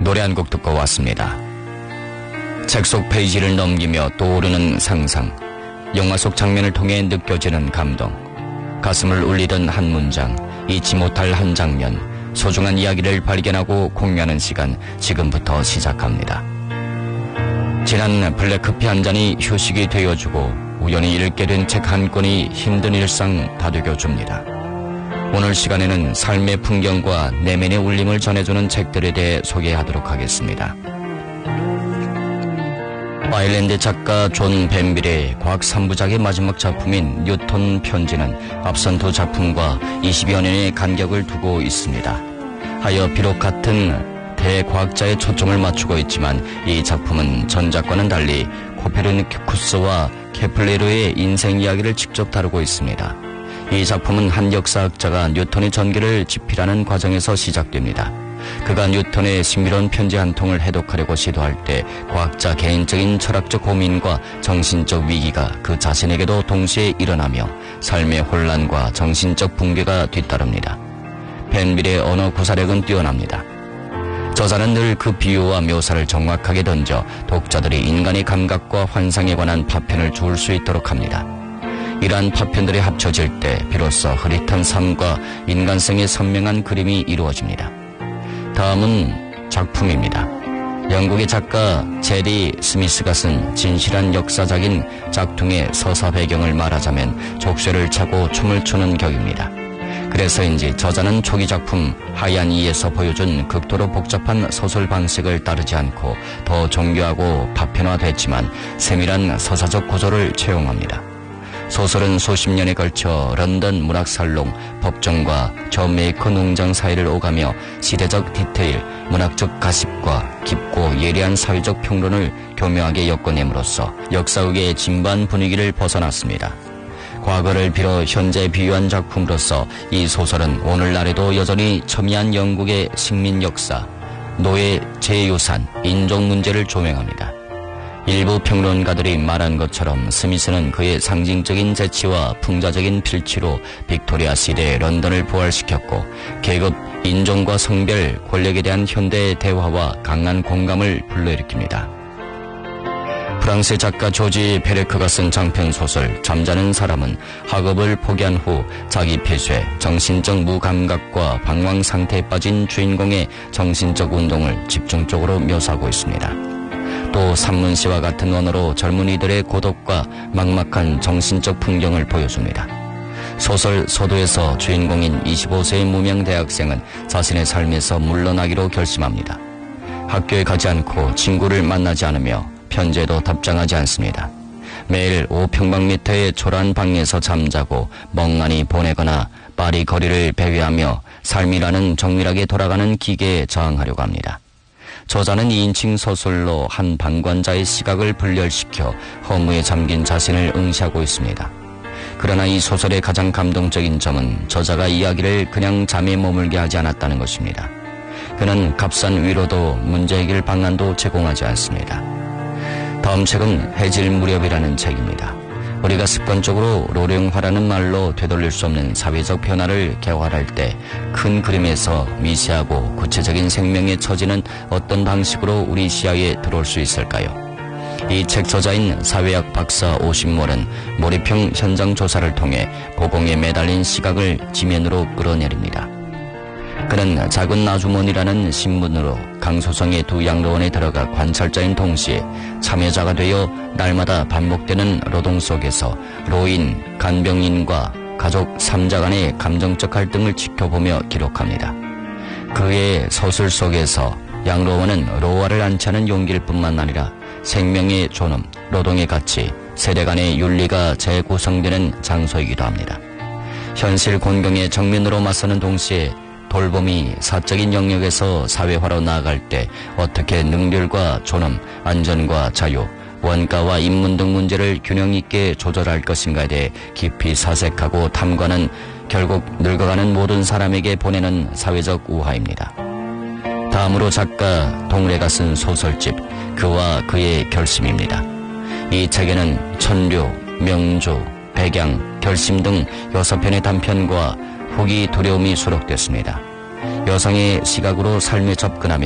노래 한 곡 듣고 왔습니다. 책 속 페이지를 넘기며 떠오르는 상상, 영화 속 장면을 통해 느껴지는 감동, 가슴을 울리던 한 문장, 잊지 못할 한 장면, 소중한 이야기를 발견하고 공유하는 시간, 지금부터 시작합니다. 진한 블랙커피 한 잔이 휴식이 되어주고 우연히 읽게 된 책 한 권이 힘든 일상 다독여줍니다. 오늘 시간에는 삶의 풍경과 내면의 울림을 전해주는 책들에 대해 소개하도록 하겠습니다. 아일랜드 작가 존 벤빌의 과학 3부작의 마지막 작품인 뉴턴 편지는 앞선 두 작품과 20여 년의 간격을 두고 있습니다. 하여 비록 같은 대과학자의 초점을 맞추고 있지만 이 작품은 전작과는 달리 코페르니쿠스와 케플레르의 인생 이야기를 직접 다루고 있습니다. 이 작품은 한 역사학자가 뉴턴의 전기를 집필하는 과정에서 시작됩니다. 그가 뉴턴의 신비로운 편지 한 통을 해독하려고 시도할 때 과학자 개인적인 철학적 고민과 정신적 위기가 그 자신에게도 동시에 일어나며 삶의 혼란과 정신적 붕괴가 뒤따릅니다. 벤빌의 언어 구사력은 뛰어납니다. 저자는 늘 그 비유와 묘사를 정확하게 던져 독자들이 인간의 감각과 환상에 관한 파편을 주울 수 있도록 합니다. 이러한 파편들이 합쳐질 때 비로소 흐릿한 삶과 인간성의 선명한 그림이 이루어집니다. 다음은 작품입니다. 영국의 작가 제리 스미스가 쓴 진실한 역사적인 작퉁의 서사 배경을 말하자면 족쇄를 차고 춤을 추는 격입니다. 그래서인지 저자는 초기 작품 하얀 이에서 보여준 극도로 복잡한 소설 방식을 따르지 않고 더 정교하고 파편화됐지만 세밀한 서사적 구조를 채용합니다. 소설은 수십 년에 걸쳐 런던 문학살롱, 법정과 저메이커 농장 사이를 오가며 시대적 디테일, 문학적 가십과 깊고 예리한 사회적 평론을 교묘하게 엮어냄으로써 역사극의 진반 분위기를 벗어났습니다. 과거를 빌어 현재에 비유한 작품으로서 이 소설은 오늘날에도 여전히 첨예한 영국의 식민 역사, 노예 재유산, 인종 문제를 조명합니다. 일부 평론가들이 말한 것처럼 스미스는 그의 상징적인 재치와 풍자적인 필치로 빅토리아 시대의 런던을 부활시켰고 계급, 인종과 성별, 권력에 대한 현대의 대화와 강한 공감을 불러일으킵니다. 프랑스의 작가 조지 베레크가 쓴 장편소설 잠자는 사람은 학업을 포기한 후 자기 폐쇄, 정신적 무감각과 방황 상태에 빠진 주인공의 정신적 운동을 집중적으로 묘사하고 있습니다. 또 산문시와 같은 언어로 젊은이들의 고독과 막막한 정신적 풍경을 보여줍니다. 소설 서도에서 주인공인 25세의 무명 대학생은 자신의 삶에서 물러나기로 결심합니다. 학교에 가지 않고 친구를 만나지 않으며 편지에도 답장하지 않습니다. 매일 5평방미터의 초라한 방에서 잠자고 멍하니 보내거나 파리 거리를 배회하며 삶이라는 정밀하게 돌아가는 기계에 저항하려고 합니다. 저자는 2인칭 소설로 한 방관자의 시각을 분열시켜 허무에 잠긴 자신을 응시하고 있습니다. 그러나 이 소설의 가장 감동적인 점은 저자가 이야기를 그냥 잠에 머물게 하지 않았다는 것입니다. 그는 값싼 위로도 문제 해결 방안도 제공하지 않습니다. 다음 책은 해질 무렵이라는 책입니다. 우리가 습관적으로 로령화라는 말로 되돌릴 수 없는 사회적 변화를 개발할 때 큰 그림에서 미세하고 구체적인 생명의 처지는 어떤 방식으로 우리 시야에 들어올 수 있을까요? 이 책 저자인 사회학 박사 오신몰은 몰입형 현장 조사를 통해 고공에 매달린 시각을 지면으로 끌어내립니다. 그는 작은 나주몬이라는 신문으로 강소성의 두 양로원에 들어가 관찰자인 동시에 참여자가 되어 날마다 반복되는 노동 속에서 로인, 간병인과 가족 3자 간의 감정적 갈등을 지켜보며 기록합니다. 그의 소설 속에서 양로원은 로화를 안치하는 용기일 뿐만 아니라 생명의 존엄, 노동의 가치, 세대 간의 윤리가 재구성되는 장소이기도 합니다. 현실 곤경에 정면으로 맞서는 동시에 돌봄이 사적인 영역에서 사회화로 나아갈 때 어떻게 능률과 존엄, 안전과 자유, 원가와 인문 등 문제를 균형 있게 조절할 것인가에 대해 깊이 사색하고 탐구하는 결국 늙어가는 모든 사람에게 보내는 사회적 우화입니다. 다음으로 작가 동래가 쓴 소설집 그와 그의 결심입니다. 이 책에는 천류, 명주, 백양, 결심 등 6편의 단편과 후기 두려움이 수록됐습니다. 여성의 시각으로 삶에 접근하며